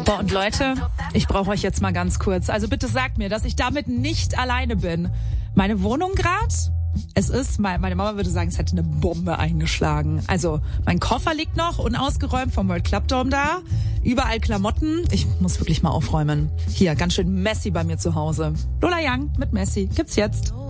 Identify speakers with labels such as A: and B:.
A: Boah, und Leute, ich brauche euch jetzt mal ganz kurz. Also bitte sagt mir, dass ich damit nicht alleine bin. Meine Wohnung gerade, meine Mama würde sagen, es hätte eine Bombe eingeschlagen. Also mein Koffer liegt noch unausgeräumt vom World Club Dome da. Überall Klamotten. Ich muss wirklich mal aufräumen. Hier, ganz schön messy bei mir zu Hause. Lola Young mit Messi gibt's jetzt.